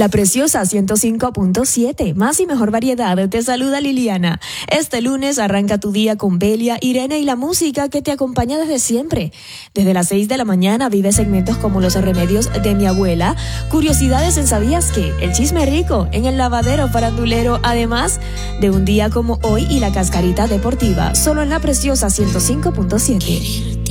La Preciosa 105.7, más y mejor variedad, te saluda Liliana. Este lunes arranca tu día con Belia, Irene y la música que te acompaña desde siempre. Desde las 6 de la mañana vive segmentos como los remedios de mi abuela, curiosidades en ¿sabías qué?, el chisme rico en el lavadero farandulero, además de un día como hoy y la cascarita deportiva, solo en La Preciosa 105.7.